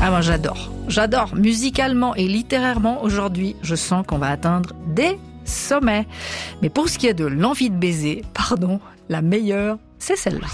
Ah, moi j'adore. Musicalement et littérairement, aujourd'hui, je sens qu'on va atteindre des sommets. Mais pour ce qui est de l'envie de baiser, pardon, la meilleure, c'est celle-là.